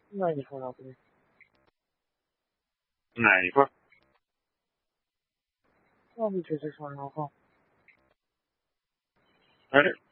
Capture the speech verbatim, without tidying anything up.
那你说啥不对？ 哪一块？ 那你觉得双人号？ 哎，